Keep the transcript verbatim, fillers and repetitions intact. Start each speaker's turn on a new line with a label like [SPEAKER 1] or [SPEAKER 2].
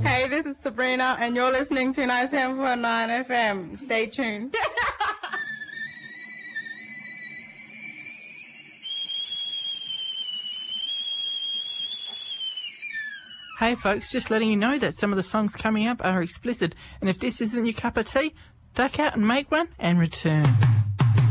[SPEAKER 1] Hey, this is Sabrina, and you're listening to ninety-seven point nine F M. Stay tuned.
[SPEAKER 2] Hey folks, just letting you know that some of the songs coming up are explicit, and if this isn't your cup of tea, duck out and make one and return.